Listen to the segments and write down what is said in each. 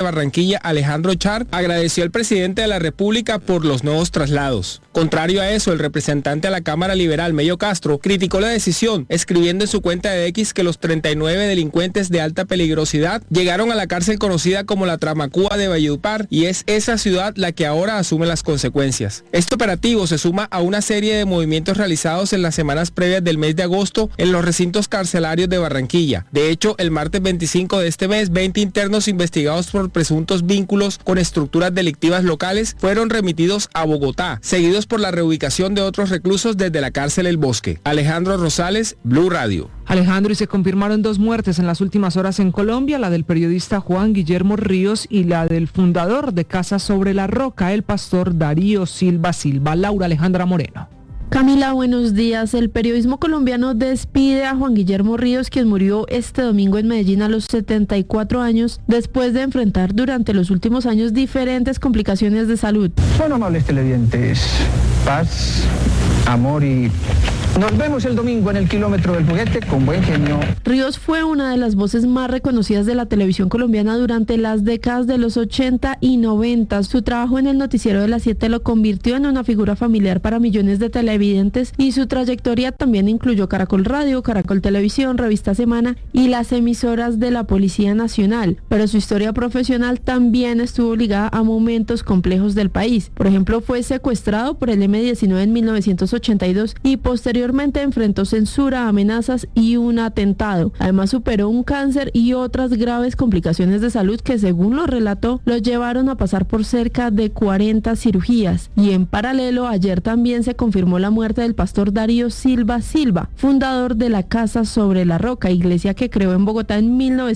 Barranquilla, Alejandro Char, agradeció al presidente de la República por los nuevos traslados. Contrario a eso, el representante a la Cámara Liberal, Mello Castro, criticó la decisión, escribiendo en su cuenta de X que los 39 delincuentes de alta peligrosidad llegaron a la cárcel conocida como la Tramacúa de Valledupar y es esa ciudad la que ahora asume las consecuencias. Este operativo se suma a una serie de movimientos realizados en las semanas previas del mes de agosto en los recintos carcelarios de Barranquilla. De hecho, el martes 25 de este mes, 20 internos investigados por presuntos vínculos con estructuras delictivas locales fueron remitidos a Bogotá, seguidos por la reubicación de otros reclusos desde la cárcel El Bosque. Alejandro Rosales, Blue Radio. Alejandro, y se confirmaron 2 muertes en las últimas horas en Colombia, la del periodista Juan Guillermo Ríos y la del fundador de Casa Sobre la Roca, el pastor Darío Silva Silva. Laura Alejandra Moreno. Camila, buenos días. El periodismo colombiano despide a Juan Guillermo Ríos, quien murió este domingo en Medellín a los 74 años, después de enfrentar durante los últimos años diferentes complicaciones de salud. Son amables televidentes. Paz, amor y... nos vemos el domingo en el kilómetro del juguete con buen genio. Ríos fue una de las voces más reconocidas de la televisión colombiana durante las décadas de los 80 y 90. Su trabajo en el noticiero de las 7 lo convirtió en una figura familiar para millones de televidentes y su trayectoria también incluyó Caracol Radio, Caracol Televisión, Revista Semana y las emisoras de la Policía Nacional. Pero su historia profesional también estuvo ligada a momentos complejos del país. Por ejemplo, fue secuestrado por el M-19 en 1982 y posteriormente enfrentó censura, amenazas y un atentado. Además superó un cáncer y otras graves complicaciones de salud que, según lo relató, lo llevaron a pasar por cerca de 40 cirugías. Y en paralelo, ayer también se confirmó la muerte del pastor Darío Silva Silva, fundador de la Casa Sobre la Roca, iglesia que creó en Bogotá en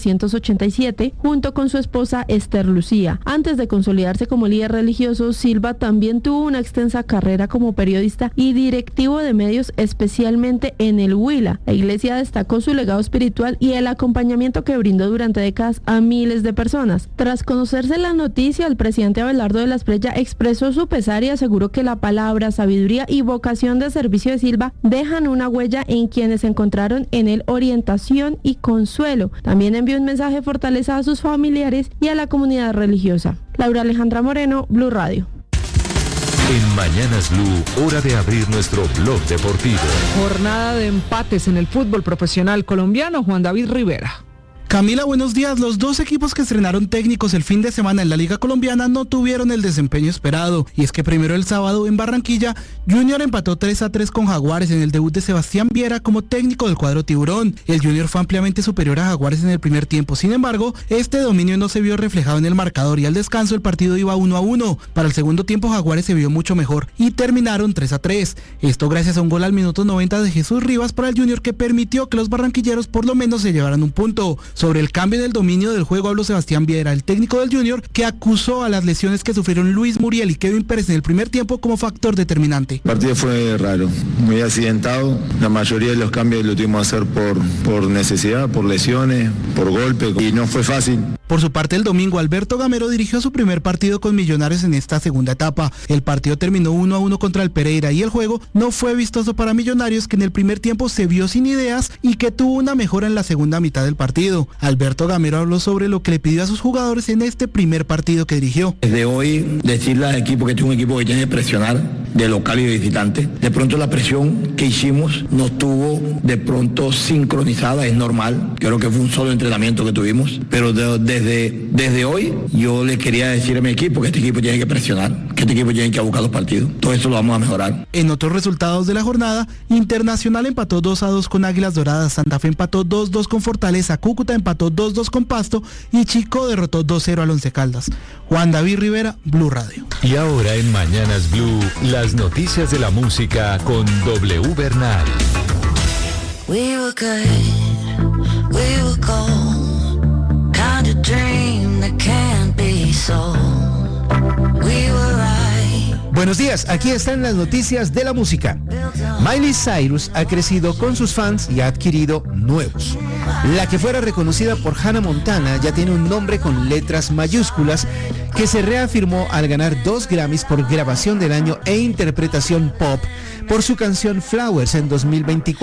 1987 junto con su esposa Esther Lucía. Antes de consolidarse como líder religioso, Silva también tuvo una extensa carrera como periodista y directivo de medios, especialmente en el Huila. La iglesia destacó su legado espiritual y el acompañamiento que brindó durante décadas a miles de personas. Tras conocerse la noticia, el presidente Abelardo de la Espriella expresó su pesar y aseguró que la palabra, sabiduría y vocación de servicio de Silva dejan una huella en quienes encontraron en él orientación y consuelo. También envió un mensaje de fortaleza a sus familiares y a la comunidad religiosa. Laura Alejandra Moreno, Blue Radio. En Mañanas Blue, hora de abrir nuestro blog deportivo. Jornada de empates en el fútbol profesional colombiano. Juan David Rivera. Camila, buenos días. Los 2 equipos que estrenaron técnicos el fin de semana en la Liga Colombiana no tuvieron el desempeño esperado. Y es que primero el sábado en Barranquilla, Junior empató 3-3 con Jaguares en el debut de Sebastián Viera como técnico del cuadro tiburón. El Junior fue ampliamente superior a Jaguares en el primer tiempo. Sin embargo, este dominio no se vio reflejado en el marcador y al descanso el partido iba 1-1. Para el segundo tiempo Jaguares se vio mucho mejor y terminaron 3-3. Esto gracias a un gol al minuto 90 de Jesús Rivas para el Junior que permitió que los barranquilleros por lo menos se llevaran un punto. Sobre el cambio en el dominio del juego habló Sebastián Viera, el técnico del Junior, que acusó a las lesiones que sufrieron Luis Muriel y Kevin Pérez en el primer tiempo como factor determinante. El partido fue raro, muy accidentado. La mayoría de los cambios lo tuvimos que hacer por necesidad, por lesiones, por golpe y no fue fácil. Por su parte, el domingo, Alberto Gamero dirigió su primer partido con Millonarios en esta segunda etapa. El partido terminó 1-1 contra el Pereira y el juego no fue vistoso para Millonarios, que en el primer tiempo se vio sin ideas y que tuvo una mejora en la segunda mitad del partido. Alberto Gamero habló sobre lo que le pidió a sus jugadores en este primer partido que dirigió. Desde hoy, decirle al equipo que este es un equipo que tiene que presionar de local y de visitante. De pronto la presión que hicimos no estuvo de pronto sincronizada, es normal. Creo que fue un solo entrenamiento que tuvimos, pero desde hoy yo le quería decir a mi equipo que este equipo tiene que presionar, que este equipo tiene que buscar los partidos. Todo eso lo vamos a mejorar. En otros resultados de la jornada, Internacional empató 2-2 con Águilas Doradas, Santa Fe empató 2-2 con Fortaleza, Cúcuta empató 2-2 con Pasto y Chico derrotó 2-0 al Once Caldas. Juan David Rivera, Blue Radio. Y ahora en Mañanas Blue, las noticias de la música con W Bernal. We were good, we were gold, kind of dream that can't be sold. We were right. Buenos días, aquí están las noticias de la música. Miley Cyrus ha crecido con sus fans y ha adquirido nuevos. La que fuera reconocida por Hannah Montana ya tiene un nombre con letras mayúsculas que se reafirmó al ganar 2 Grammys por grabación del año e interpretación pop por su canción Flowers en 2024.